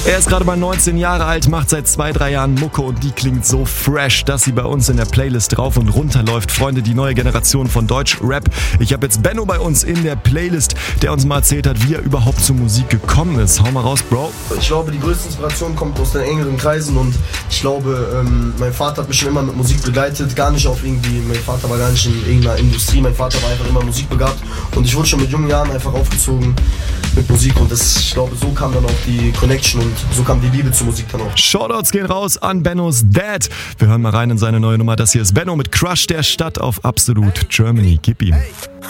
Er ist gerade mal 19 Jahre alt, macht seit 2-3 Jahren Mucke und die klingt so fresh, dass sie bei uns in der Playlist rauf und runter läuft. Freunde, die neue Generation von Deutsch-Rap. Ich habe jetzt Benno bei uns in der Playlist, der uns mal erzählt hat, wie er überhaupt zur Musik gekommen ist. Hau mal raus, Bro. Ich glaube, die größte Inspiration kommt aus den engeren Kreisen und ich glaube, mein Vater hat mich schon immer mit Musik begleitet. Gar nicht auf irgendwie, mein Vater war gar nicht in irgendeiner Industrie, mein Vater war einfach immer musikbegabt und ich wurde schon mit jungen Jahren einfach aufgezogen mit Musik und ich glaube, so kam dann auch die Connection und so kam die Liebe zur Musik dann auch. Shoutouts gehen raus an Bennos Dad. Wir hören mal rein in seine neue Nummer. Das hier ist Benno mit Crush der Stadt auf Absolut Germany. Gib ihm.